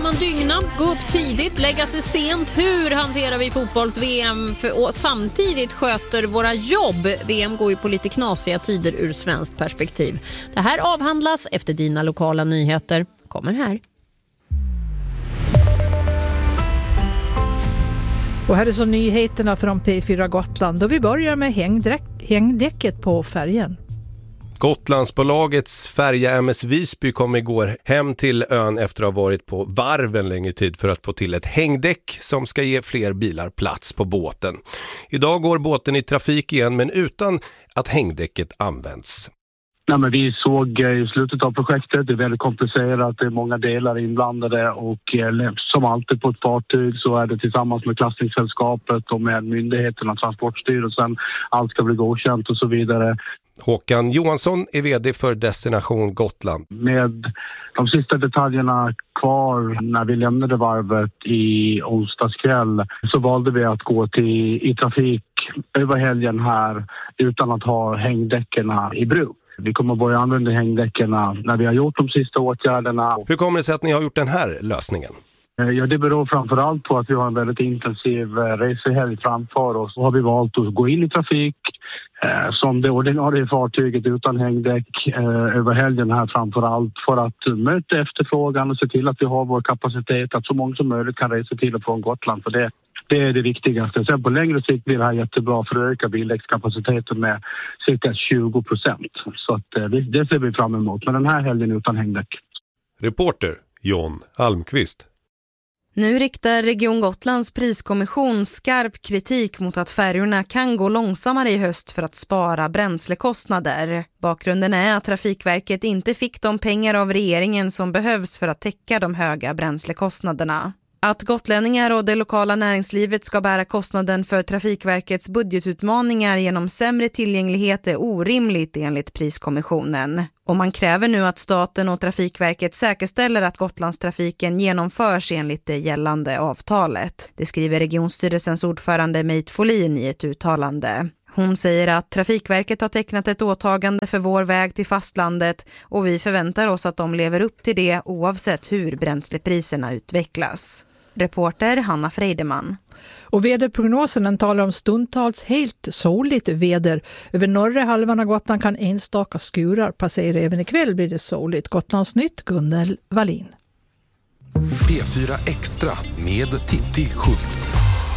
varannan dygna, gå upp tidigt, lägga sig sent. Hur hanterar vi fotbolls-VM och samtidigt sköter våra jobb? VM går ju på lite knasiga tider ur svenskt perspektiv. Det här avhandlas efter dina lokala nyheter. Kommer här. Och här är så nyheterna från P4 Gotland. Då vi börjar med hängdäcket på färgen. Gotlandsbolagets färja MS Visby kom igår hem till ön efter att ha varit på varv en längre tid för att få till ett hängdäck som ska ge fler bilar plats på båten. Idag går båten i trafik igen men utan att hängdäcket används. Nej, men vi såg i slutet av projektet, det är väldigt komplicerat, det är många delar inblandade och som alltid på ett fartyg så är det tillsammans med klassningssällskapet och med myndigheterna, Transportstyrelsen, allt ska bli godkänt och så vidare. Håkan Johansson är vd för Destination Gotland. Med de sista detaljerna kvar när vi lämnade varvet i onsdagskväll så valde vi att gå i trafik över helgen här utan att ha hängdäckerna i bruk. Vi kommer att börja använda hängdäckerna när vi har gjort de sista åtgärderna. Hur kommer det sig att ni har gjort den här lösningen? Ja, det beror framförallt på att vi har en väldigt intensiv resehelg framför oss. Så har vi valt att gå in i trafik som det ordinarie fartyget utan hängdäck över helgen här framförallt för att möta efterfrågan och se till att vi har vår kapacitet att så många som möjligt kan resa till och från Gotland. För det är det viktigaste. Sen på längre sikt blir det här jättebra för att öka bildäckskapaciteten med cirka 20%. Så att det ser vi fram emot. Men den här helgen utan hängdäck. Reporter John Almqvist. Nu riktar Region Gotlands priskommission skarp kritik mot att färjorna kan gå långsammare i höst för att spara bränslekostnader. Bakgrunden är att Trafikverket inte fick de pengar av regeringen som behövs för att täcka de höga bränslekostnaderna. Att gotlänningar och det lokala näringslivet ska bära kostnaden för Trafikverkets budgetutmaningar genom sämre tillgänglighet är orimligt enligt priskommissionen. Och man kräver nu att staten och Trafikverket säkerställer att Gotlandstrafiken genomförs enligt det gällande avtalet. Det skriver regionstyrelsens ordförande Meit Folin i ett uttalande. Hon säger att Trafikverket har tecknat ett åtagande för vår väg till fastlandet och vi förväntar oss att de lever upp till det oavsett hur bränslepriserna utvecklas. Reporter Hanna Freideman. Och väderprognosen talar om stundtals helt soligt väder. Över norra halvan av Gotland kan enstaka skurar passera. Även ikväll blir det soligt. Gotlands nytt, Gunnel Wallin. P4 Extra med Titti Schultz.